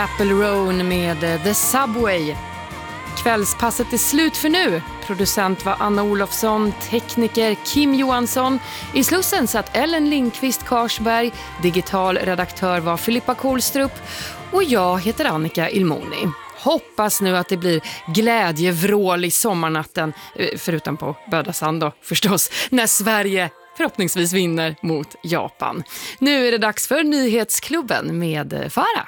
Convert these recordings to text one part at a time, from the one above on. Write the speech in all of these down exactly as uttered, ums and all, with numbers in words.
Apple Roan med The Subway. Kvällspasset är slut för nu. Producent var Anna Olofsson, tekniker Kim Johansson. I Slussen satt Ellen Lindqvist Karsberg, digital redaktör var Filippa Kohlstrup och jag heter Annika Ilmoni. Hoppas nu att det blir glädjevrål i sommarnatten, förutom på Bödasand då förstås, när Sverige förhoppningsvis vinner mot Japan. Nu är det dags för Nyhetsklubben med Farah.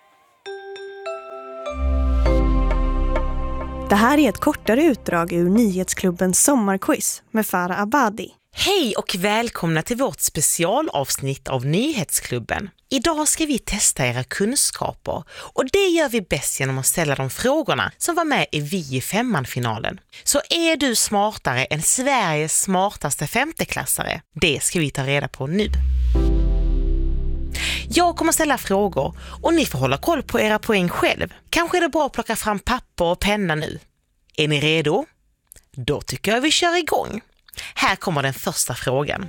Det här är ett kortare utdrag ur Nyhetsklubbens sommarquiz med Farah Abadi. Hej och välkomna till vårt specialavsnitt av Nyhetsklubben. Idag ska vi testa era kunskaper och det gör vi bäst genom att ställa de frågorna som var med i Vi i femman-finalen. Så är du smartare än Sveriges smartaste femteklassare? Det ska vi ta reda på nu. Jag kommer ställa frågor och ni får hålla koll på era poäng själv. Kanske är det bra att plocka fram papper och penna nu. Är ni redo? Då tycker jag vi kör igång. Här kommer den första frågan.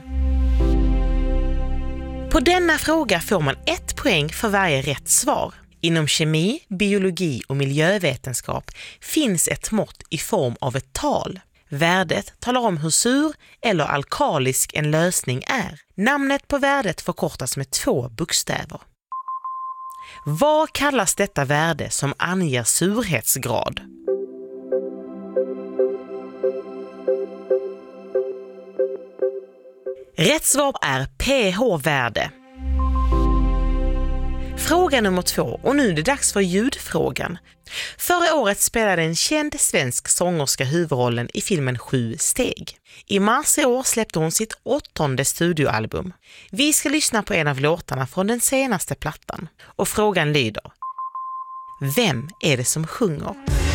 På denna fråga får man ett poäng för varje rätt svar. Inom kemi, biologi och miljövetenskap finns ett mått i form av ett tal. Värdet talar om hur sur eller alkalisk en lösning är. Namnet på värdet förkortas med två bokstäver. Vad kallas detta värde som anger surhetsgrad? Rätt svar är pH-värde. Fråga nummer två, och nu är det dags för ljudfrågan. Förra året spelade en känd svensk sångerska huvudrollen i filmen Sju steg. I mars i år släppte hon sitt åttonde studioalbum. Vi ska lyssna på en av låtarna från den senaste plattan. Och frågan lyder: vem är det som sjunger?